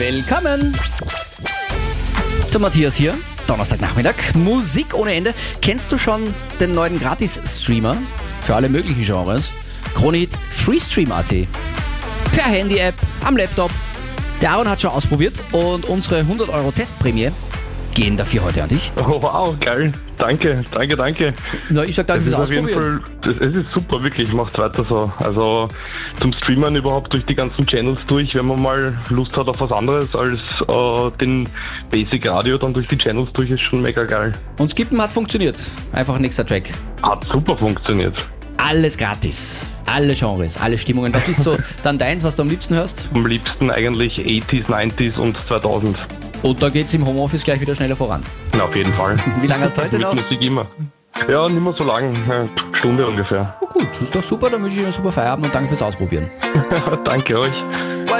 Willkommen! Der Matthias hier, Donnerstagnachmittag, Musik ohne Ende. Kennst du schon den neuen Gratis-Streamer für alle möglichen Genres? Kronehit Freestream.at. Per Handy-App, am Laptop. Der Aaron hat schon ausprobiert und unsere 100 € Testprämie gehen dafür heute an dich. Oh, wow, geil. Danke. Na, ich sag danke fürs Ausprobieren. Es ist super, wirklich. Macht weiter so. Also zum Streamern überhaupt durch die ganzen Channels durch, wenn man mal Lust hat auf was anderes als den Basic Radio, dann durch die Channels durch, ist schon mega geil. Und Skippen hat funktioniert. Einfach nächster Track. Hat super funktioniert. Alles gratis. Alle Genres, alle Stimmungen. Was ist so dann deins, was du am liebsten hörst? Am liebsten eigentlich 80s, 90s und 2000. Und da geht's im Homeoffice gleich wieder schneller voran. Na, auf jeden Fall. Wie lange hast du heute noch? Mit Musik immer. Ja, nicht mehr so lang. Eine Stunde ungefähr. Oh gut, das ist doch super. Dann wünsche ich dir einen super Feierabend und danke fürs Ausprobieren. Danke euch.